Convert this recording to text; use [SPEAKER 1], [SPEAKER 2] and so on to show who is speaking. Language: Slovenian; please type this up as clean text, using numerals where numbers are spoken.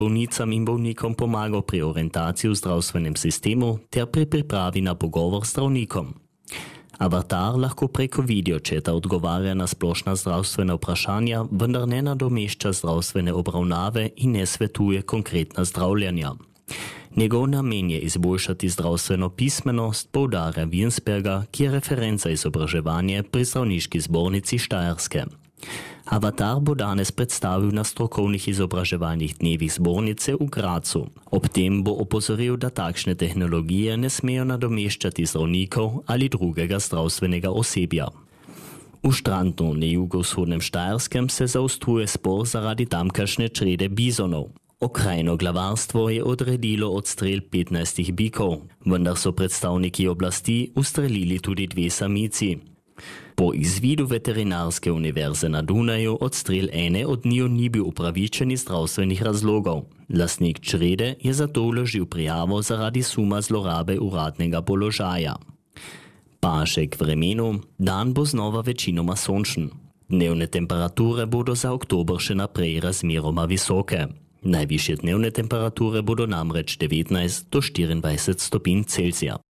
[SPEAKER 1] bolnicam in bolnikom pomagal pri orientaciji v zdravstvenem sistemu ter pri pripravi na pogovor s zdravnikom. Avatar lahko preko videočeta odgovarja na splošna zdravstvena vprašanja, vendar ne nadomešča zdravstvene obravnave in ne svetuje konkretna zdravljenja. Njegov namen je izboljšati zdravstveno pismenost, poudarja Winsberger, ki je referenca izobraževanje pri zdravniški zbornici Štajerske. Avatar bo danes predstavil na strokovnih izobraževalnih dnevih zbornice v Gracu. Ob tem bo opozoril, da takšne tehnologije ne smejo nadomeščati zdravnikov ali drugega zdravstvenega osebja. V Štrantnu na jugovzhodnem Štajerskem se zaostruje spor zaradi tamkajšnje črede bizonov. Okrajno glavarstvo je odredilo odstrel 15 bikov, vendar so predstavniki oblasti ustrelili tudi 2 samici. Po izvidu veterinarske univerze na Dunaju odstrel ene od njiju ni bil upravičen iz zdravstvenih razlogov. Lastnik črede je zato vložil prijavo zaradi suma zlorabe uradnega položaja. Pa še k vremenu, dan bo znova večinoma sončen. Dnevne temperature bodo za oktober še naprej razmeroma visoke. Najvišje dnevne temperature bodo namreč 19 do 24 stopinj Celzija.